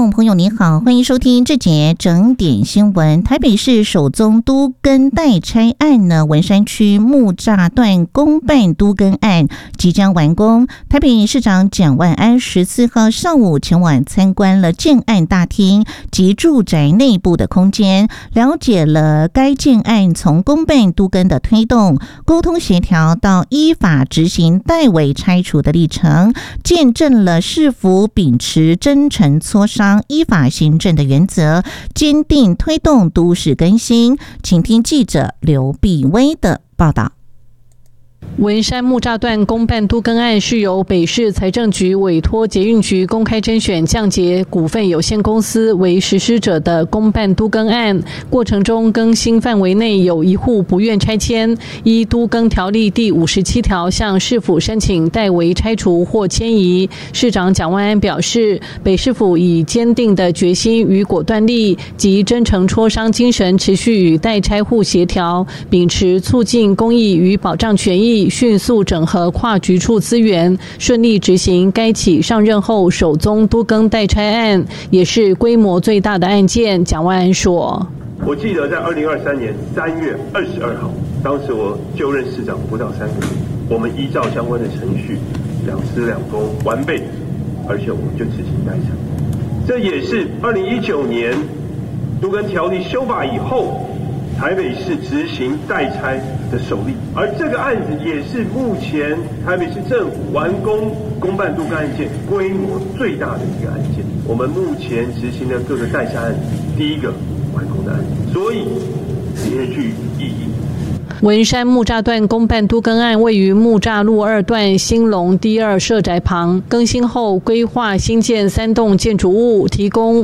众朋友你好，欢迎收听这节整点新闻。台北市首宗都更代拆案呢，文山区木栅段公办都更案即将完工。台北市长蒋万安14号上午前往参观了建案大厅及住宅内部的空间，了解了该建案从公办都更的推动、沟通协调到依法执行代为拆除的历程，见证了市府秉持真诚磋商、依法行政的原则，坚定推动都市更新。请听记者刘碧薇的报道。 文山木栅段公办都更案是由北市财政局委托捷运局公开甄选降捷股份有限公司为实施者的公办都更案，过程中更新范围内有一户不愿拆迁，依都更条例第57条向市府申请代为拆除或迁移。市长蒋万安表示，北市府以坚定的决心与果断力及真诚磋商精神，持续与代拆户协调，秉持促进公益与保障权益，迅速整合跨局处资源，顺利执行该起上任后首宗都更代拆案，也是规模最大的案件。蒋万安说：“ 我记得在2023年3月22号，当时我就任市长不到3个月，我们依照相关的程序，两司两公完备，而且我们就执行代拆。这也是2019年都更条例修法以后，台北市执行代拆的首例，而这个案子也是目前台北市政府完工公办都更案件规模最大的一个案件。我们目前执行的各个代拆案子，第一个完工的案子，所以别具意义。” 文山木栅段公办都更案位于木栅路2段兴隆第2社宅旁，更新后规划新建3栋建筑物，提供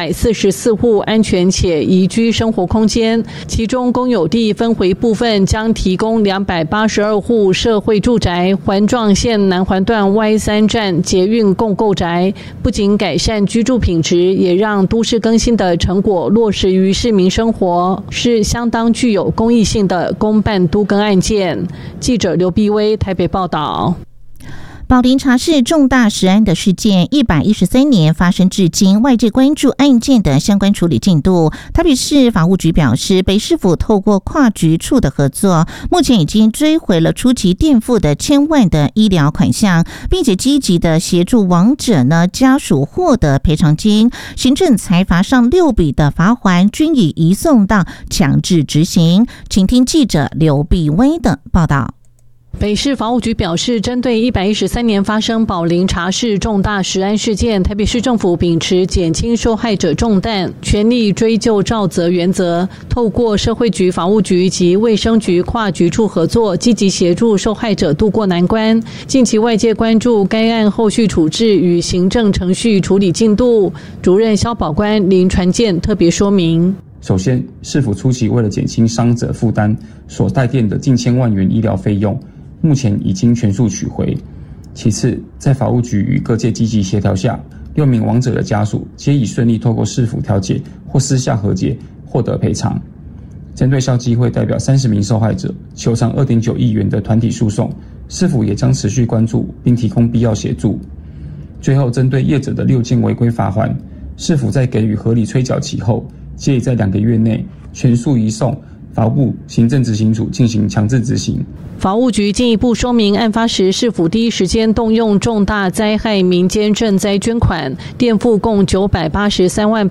544户安全且宜居生活空间，其中公有地分回部分将提供282户社会住宅，环状线南环段 Y3 站捷运共构宅，不仅改善居住品质，也让都市更新的成果落实于市民生活，是相当具有公益性的公办都更案件。记者刘碧薇台北报道。 宝林茶室重大食安的事件113年发生至今，外界关注案件的相关处理进度。台北市法务局表示，北市府透过跨局处的合作，目前已经追回了初期垫付的1000万的医疗款项，并且积极的协助亡者家属获得赔偿金，行政裁罚上6笔的罚锾均已移送到强制执行。请听记者刘碧薇的报道。 北市法务局表示，针对113年发生宝林茶室重大食安事件，台北市政府秉持减轻受害者重担、全力追究肇责原则，透过社会局、法务局及卫生局跨局处合作，积极协助受害者渡过难关。近期外界关注该案后续处置与行政程序处理进度，主任消保官林传健特别说明。 首先，市府初期为了减轻伤者负担所代垫的近1000万元医疗费用，目前已经全数取回。其次，在法务局与各界积极协调下，6名亡者的家属皆已顺利透过市府调解或私下和解获得赔偿。针对消基会代表30名受害者求偿2.9亿元的团体诉讼，市府也将持续关注并提供必要协助。最后，针对业者的6件违规罚锾，市府在给予合理催缴期后，皆已在2个月内全数移送法务部行政执行组进行强制执行。 法务局进一步说明，案发时市府第一时间动用重大灾害民间赈灾捐款，垫付共983万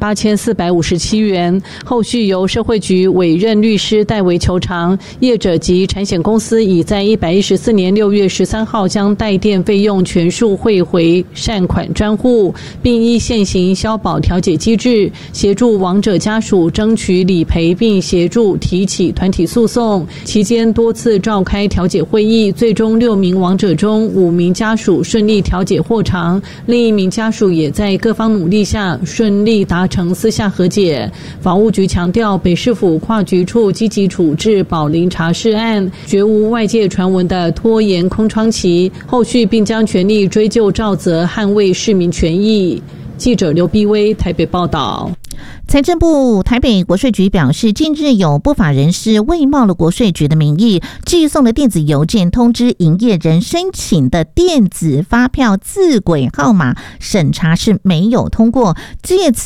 8457元，后续由社会局委任律师代为求偿。业者及产险公司已在114年6月13号将代垫费用全数汇回善款专户，并依现行消保调解机制，协助亡者家属争取理赔，并协助提起团体诉讼。期间多次召开调解会议，最终6名亡者中5名家属顺利调解获偿，另1名家属也在各方努力下顺利达成私下和解。法务局强调，北市府跨局处积极处置宝林茶室案，绝无外界传闻的拖延空窗期，后续并将全力追究肇责，捍卫市民权益。记者刘碧薇台北报道。 财政部台北国税局表示，近日有不法人士伪冒了国税局的名义，寄送的电子邮件通知营业人申请的电子发票字轨号码审查是没有通过，借此